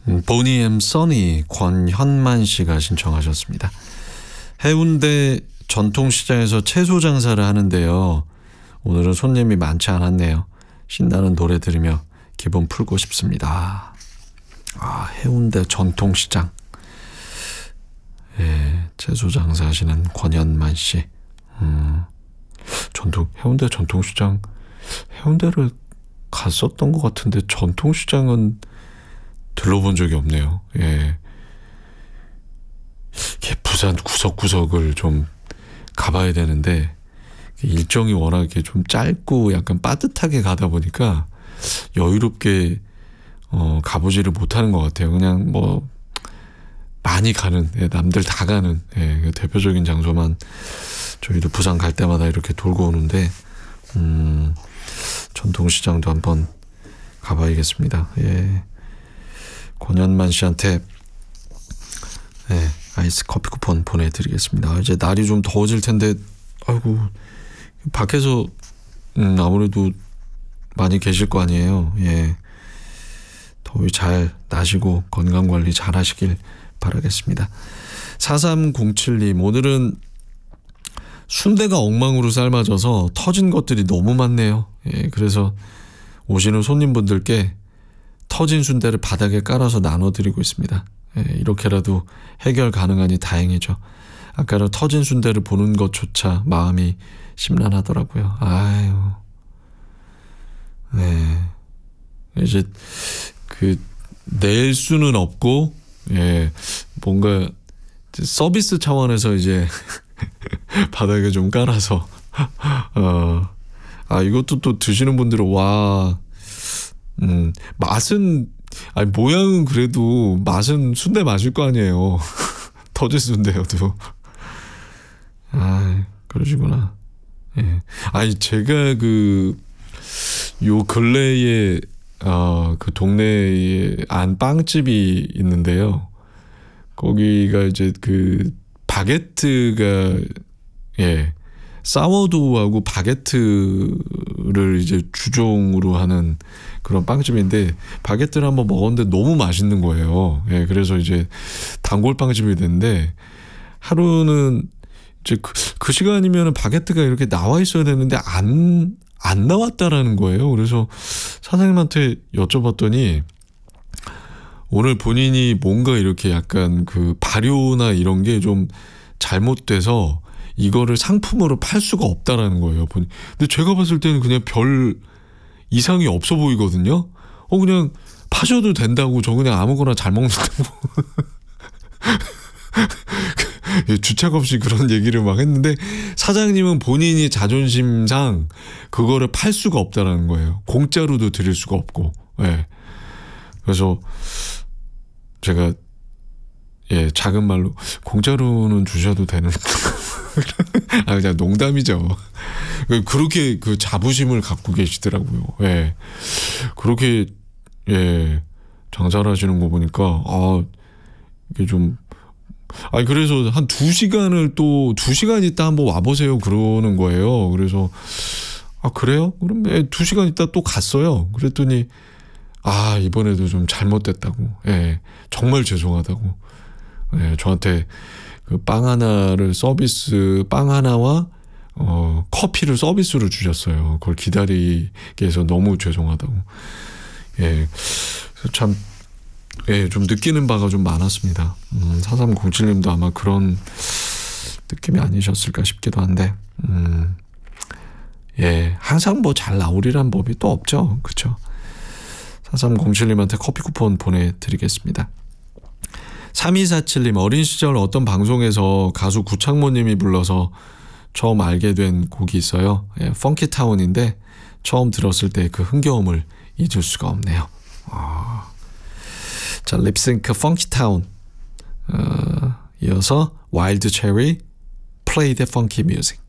보니 엠 써니 권현만 씨가 신청하셨습니다. 해운대 전통시장에서 채소 장사를 하는데요. 오늘은 손님이 많지 않았네요. 신나는 노래 들으며 기분 풀고 싶습니다. 해운대 전통시장. 예, 채소 장사하시는 권현만 씨. 해운대 전통시장, 해운대를 갔었던 것 같은데 전통시장은 들러본 적이 없네요. 예. 부산 구석구석을 좀 가봐야 되는데 일정이 워낙에 좀 짧고 약간 빠듯하게 가다 보니까 여유롭게 가보지를 못하는 것 같아요. 그냥 뭐 많이 가는, 남들 다 가는 대표적인 장소만 저희도 부산 갈 때마다 이렇게 돌고 오는데 전통시장도 한번 가봐야겠습니다. 예. 권현만 씨한테 아이스 커피 쿠폰 보내드리겠습니다. 이제 날이 좀 더워질 텐데 아이고 밖에서 아무래도 많이 계실 거 아니에요. 예. 더위 잘 나시고 건강관리 잘 하시길 바라겠습니다. 4307님, 오늘은 순대가 엉망으로 삶아져서 터진 것들이 너무 많네요. 예, 그래서 오시는 손님분들께 터진 순대를 바닥에 깔아서 나눠드리고 있습니다. 예, 이렇게라도 해결 가능하니 다행이죠. 아까는 터진 순대를 보는 것조차 마음이 심란하더라고요. 아유, 네, 이제 낼 수는 없고, 예, 뭔가 서비스 차원에서 이제 바닥에 좀 깔아서 이것도 또 드시는 분들은 맛은 모양은 그래도 맛은 순대 맛일 거 아니에요. 터질 순대여도. 그러시구나. 예. 제가 요 근래에 그 동네에 안 빵집이 있는데요. 거기가 이제 바게트가 사워도우하고 바게트를 이제 주종으로 하는 그런 빵집인데 바게트를 한번 먹었는데 너무 맛있는 거예요. 예, 그래서 이제 단골 빵집이 됐는데 하루는 이제 그 시간이면 바게트가 이렇게 나와 있어야 되는데 안 나왔다라는 거예요. 그래서 사장님한테 여쭤봤더니 오늘 본인이 뭔가 이렇게 약간 발효나 이런 게 좀 잘못돼서 이거를 상품으로 팔 수가 없다라는 거예요. 근데 제가 봤을 때는 그냥 별 이상이 없어 보이거든요. 그냥 파셔도 된다고, 저 그냥 아무거나 잘 먹는다고. 주책 없이 그런 얘기를 막 했는데 사장님은 본인이 자존심상 그거를 팔 수가 없다라는 거예요. 공짜로도 드릴 수가 없고. 예. 그래서 제가 작은 말로 공짜로는 주셔도 되는 그냥 농담이죠. 그렇게 자부심을 갖고 계시더라고요. 예. 그렇게 장사를 하시는 거 보니까 이게 좀 그래서 한 2시간 있다 한번 와보세요 그러는 거예요. 그래서 그래요? 그럼 2시간 있다 또 갔어요. 그랬더니 이번에도 좀 잘못됐다고. 정말 죄송하다고. 저한테 빵 하나와 커피를 서비스로 주셨어요. 그걸 기다리게 해서 너무 죄송하다고. 참 좀 느끼는 바가 좀 많았습니다. 4307님도 아마 그런 느낌이 아니셨을까 싶기도 한데, 항상 뭐 잘 나오리란 법이 또 없죠. 그렇죠? 4307님한테 커피 쿠폰 보내드리겠습니다. 3247님, 어린 시절 어떤 방송에서 가수 구창모님이 불러서 처음 알게 된 곡이 있어요. 펑키타운인데 처음 들었을 때 그 흥겨움을 잊을 수가 없네요. 자, 립싱크 펑키타운 이어서 와일드 체리 Play the Funky Music.